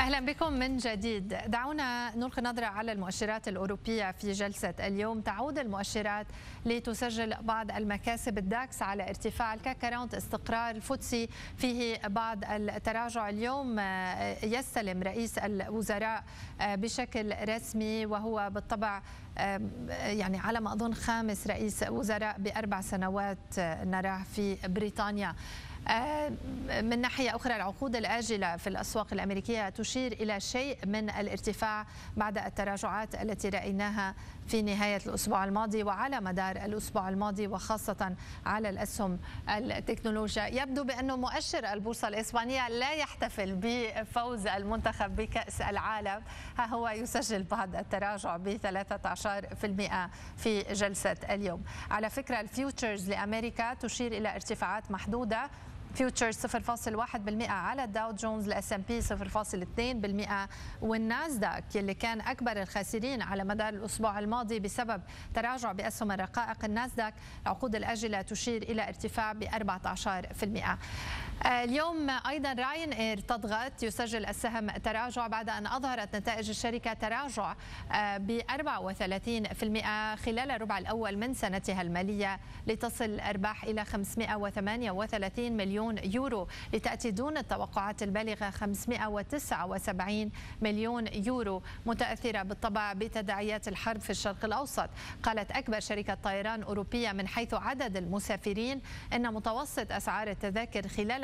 أهلا بكم من جديد. دعونا نلقي نظرة على المؤشرات الأوروبية في جلسة اليوم. تعود المؤشرات لتسجل بعض المكاسب، الداكس على ارتفاع، الكاك 40 استقرار، الفوتسي فيه بعض التراجع. اليوم يستلم رئيس الوزراء بشكل رسمي، وهو بالطبع يعني على ما أظن خامس رئيس وزراء ب4 سنوات نراه في بريطانيا. من ناحية أخرى العقود الآجلة في الأسواق الأمريكية تشير إلى شيء من الارتفاع بعد التراجعات التي رأيناها في نهاية الأسبوع الماضي وعلى مدار الأسبوع الماضي، وخاصة على الأسهم التكنولوجيا. يبدو بأنه مؤشر البورصة الإسبانية لا يحتفل بفوز المنتخب بكأس العالم، ها هو يسجل بعض التراجع ب 13% في جلسة اليوم. على فكرة الفيوتشرز لأمريكا تشير إلى ارتفاعات محدودة، فيوتشرز 0.1% على الداو جونز، الاس ام بي 0.2%، والناسداك اللي كان اكبر الخاسرين على مدار الاسبوع الماضي بسبب تراجع باسهم الرقائق الناسداك، العقود الاجله تشير الى ارتفاع ب 14%. اليوم ايضا راين اير تضغط، يسجل السهم تراجع بعد ان اظهرت نتائج الشركه تراجع ب 34% خلال الربع الاول من سنتها الماليه، لتصل الارباح الى 538 مليون يورو، لتأتي دون التوقعات البالغة 579 مليون يورو، متأثرة بالطبع بتداعيات الحرب في الشرق الأوسط. قالت أكبر شركة طيران أوروبية من حيث عدد المسافرين إن متوسط أسعار التذاكر خلال